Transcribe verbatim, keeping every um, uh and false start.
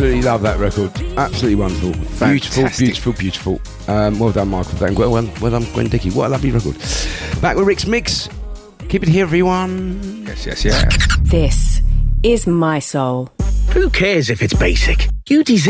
absolutely love that record. Absolutely wonderful. Beautiful, Fantastic. beautiful, beautiful. Um, well done, Michael. Well, well, well done, Gwen Dickey. What a lovely record. Back with Rick's Mix. Keep it here, everyone. Yes, yes, yeah. This is My Soul. Who cares if it's basic? You deserve